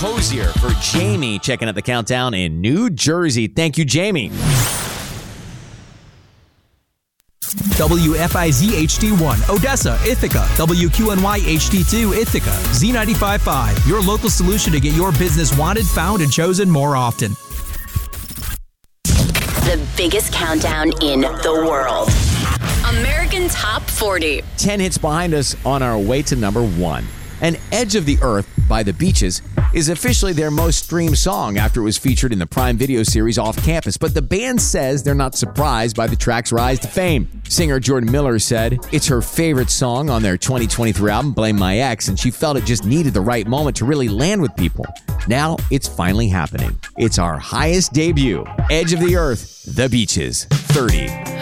Hosier for Jamie checking out the countdown in New Jersey. Thank you, Jamie. WFIZ HD1, Odessa, Ithaca. WQNY HD2, Ithaca. Z95.5, your local solution to get your business wanted, found, and chosen more often. The biggest countdown in the world. American Top 40. 10 hits behind us on our way to number 1. And Edge of the Earth by The Beaches is officially their most streamed song after it was featured in the Prime Video series Off Campus. But the band says they're not surprised by the track's rise to fame. Singer Jordan Miller said it's her favorite song on their 2023 album, Blame My Ex, and she felt it just needed the right moment to really land with people. Now it's finally happening. It's our highest debut. Edge of the Earth, The Beaches, 30.